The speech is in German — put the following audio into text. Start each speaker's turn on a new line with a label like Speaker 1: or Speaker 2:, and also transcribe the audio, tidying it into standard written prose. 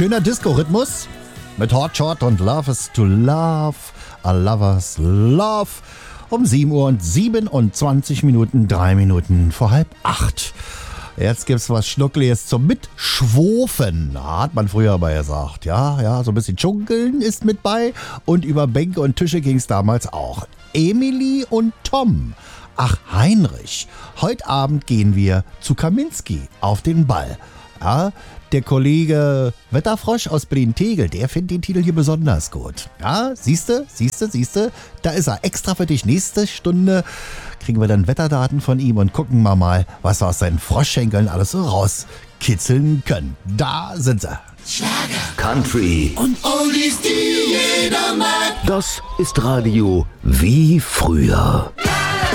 Speaker 1: schöner Disco-Rhythmus mit Hot Shot und Love is to Love, a Lover's Love. Um 7 Uhr und 27 Minuten, 3 Minuten vor 7:30. Jetzt gibt's was Schnuckliges zum Mitschwofen, hat man früher aber gesagt. Ja, so ein bisschen Dschungeln ist mit bei und über Bänke und Tische ging's damals auch. Emily und Tom. Ach, Heinrich. Heute Abend gehen wir zu Kaminski auf den Ball. Ja, der Kollege Wetterfrosch aus Berlin-Tegel, der findet den Titel hier besonders gut. Ja, siehste, da ist er extra für dich. Nächste Stunde kriegen wir dann Wetterdaten von ihm und gucken mal, was wir aus seinen Froschschenkeln alles so rauskitzeln können. Da sind sie.
Speaker 2: Schlager, Country und Oldies, die jeder mag. Das ist Radio wie früher.